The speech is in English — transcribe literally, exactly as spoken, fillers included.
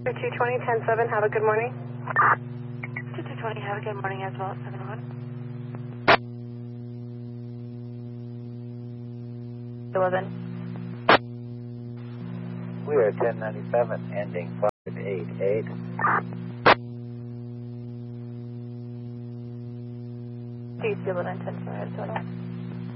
two two zero, ten seven, have a good morning. two two zero, have a good morning as well, seven one. eleven. We are ten ninety-seven, ending five eight eight. Do you feel it on ten seven, total?